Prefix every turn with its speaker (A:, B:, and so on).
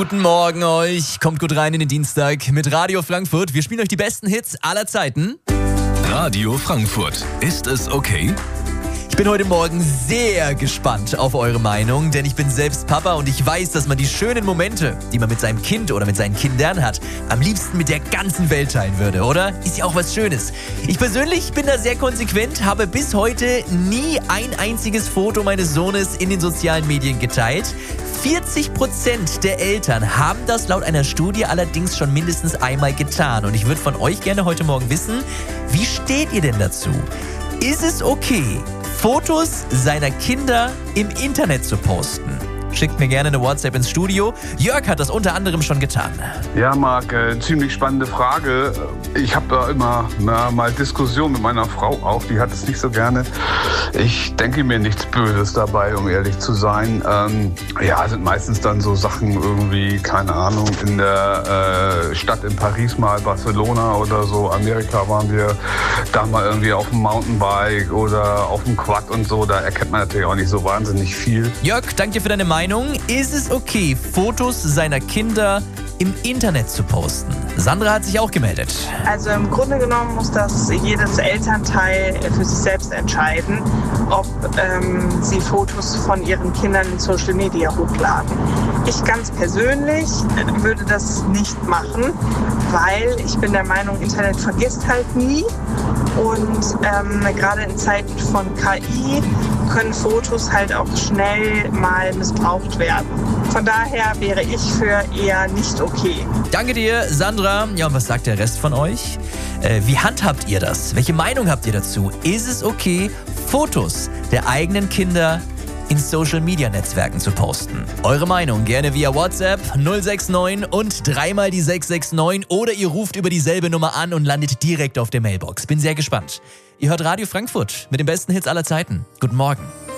A: Guten Morgen euch. Kommt gut rein in den Dienstag mit Radio Frankfurt. Wir spielen euch die besten Hits aller Zeiten.
B: Radio Frankfurt. Ist es okay?
A: Ich bin heute Morgen sehr gespannt auf eure Meinung, denn ich bin selbst Papa und ich weiß, dass man die schönen Momente, die man mit seinem Kind oder mit seinen Kindern hat, am liebsten mit der ganzen Welt teilen würde, oder? Ist ja auch was Schönes. Ich persönlich bin da sehr konsequent, habe bis heute nie ein einziges Foto meines Sohnes in den sozialen Medien geteilt. 40% der Eltern haben das laut einer Studie allerdings schon mindestens einmal getan. Und ich würde von euch gerne heute Morgen wissen, wie steht ihr denn dazu? Ist es okay, Fotos seiner Kinder im Internet zu posten? Schickt mir gerne eine WhatsApp ins Studio. Jörg hat das unter anderem schon getan.
C: Ja, Marc, ziemlich spannende Frage. Ich habe da immer mal Diskussionen mit meiner Frau auch. Die hat es nicht so gerne. Ich denke mir nichts Böses dabei, um ehrlich zu sein. Sind meistens dann so Sachen irgendwie, keine Ahnung, in der Stadt in Paris mal, Barcelona oder so. Amerika waren wir da mal irgendwie auf dem Mountainbike oder auf dem Quad und so. Da erkennt man natürlich auch nicht so wahnsinnig viel.
A: Jörg, danke dir für deine Meinung. Ist es okay, Fotos seiner Kinder im Internet zu posten? Sandra hat sich auch gemeldet.
D: Also im Grunde genommen muss das jedes Elternteil für sich selbst entscheiden, ob sie Fotos von ihren Kindern in Social Media hochladen. Ich ganz persönlich würde das nicht machen, weil ich bin der Meinung, Internet vergisst halt nie. Und gerade in Zeiten von KI können Fotos halt auch schnell mal missbraucht werden. Von daher wäre ich für eher nicht okay.
A: Danke dir, Sandra. Ja, und was sagt der Rest von euch? Wie handhabt ihr das? Welche Meinung habt ihr dazu? Ist es okay, Fotos der eigenen Kinder in Social-Media-Netzwerken zu posten? Eure Meinung gerne via WhatsApp 069 und dreimal die 669 oder ihr ruft über dieselbe Nummer an und landet direkt auf der Mailbox. Bin sehr gespannt. Ihr hört Radio Frankfurt mit den besten Hits aller Zeiten. Guten Morgen.